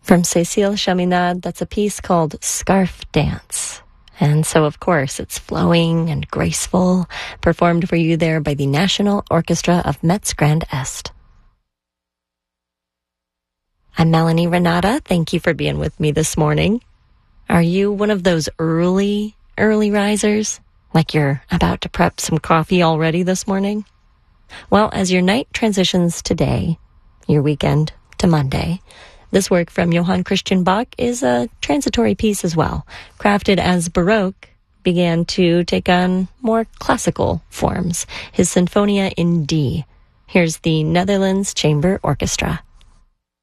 From Cécile Chaminade, that's a piece called Scarf Dance. And so, of course, it's flowing and graceful, performed for you there by the National Orchestra of Metz Grand Est. I'm Melanie Renata. Thank you for being with me this morning. Are you one of those early risers? Like you're about to prep some coffee already this morning? Well, as your night transitions today, your weekend to Monday, this work from Johann Christian Bach is a transitory piece as well. Crafted as Baroque, began to take on more classical forms. His Sinfonia in D. Here's the Netherlands Chamber Orchestra.